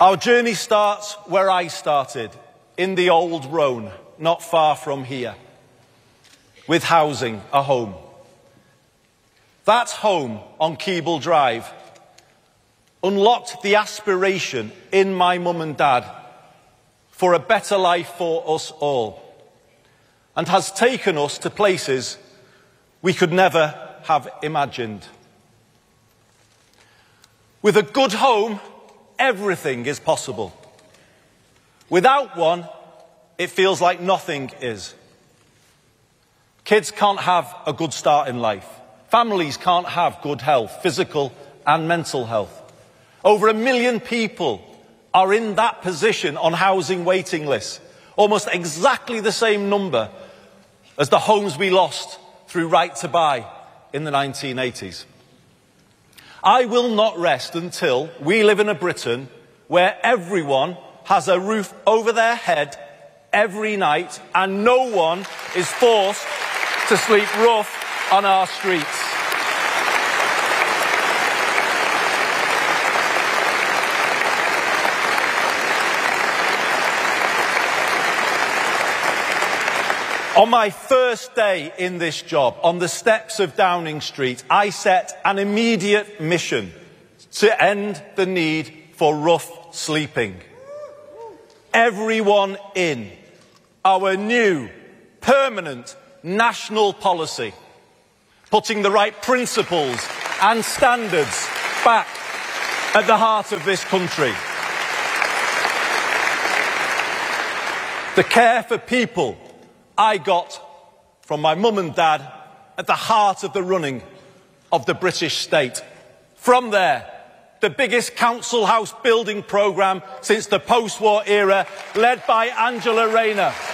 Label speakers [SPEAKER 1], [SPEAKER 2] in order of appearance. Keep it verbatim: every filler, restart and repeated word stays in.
[SPEAKER 1] Our journey starts where I started, in the old Rhone, not far from here, with housing, a home. That home on Keble Drive unlocked the aspiration in my mum and dad for a better life for us all, and has taken us to places we could never have imagined. With a good home, everything is possible. Without one, it feels like nothing is. Kids can't have a good start in life. Families can't have good health, physical and mental health. Over a million people are in that position on housing waiting lists, almost exactly the same number as the homes we lost through Right to Buy in the nineteen eighties. I will not rest until we live in a Britain where everyone has a roof over their head every night and no one is forced to sleep rough on our streets. On my first day in this job, on the steps of Downing Street, I set an immediate mission to end the need for rough sleeping. Everyone in, our new, permanent, national policy, putting the right principles and standards back at the heart of this country. The care for people I got from my mum and dad at the heart of the running of the British state. From there, the biggest council house building programme since the post-war era, led by Angela Rayner.